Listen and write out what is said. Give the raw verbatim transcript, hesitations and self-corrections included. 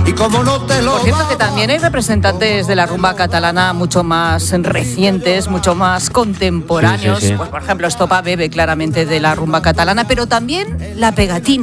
Y como no te lo Por cierto, que también hay representantes de la rumba catalana mucho más recientes, mucho más contemporáneos. Sí, sí, sí. Pues, por ejemplo, Estopa bebe claramente de la rumba catalana, pero también la pegatina.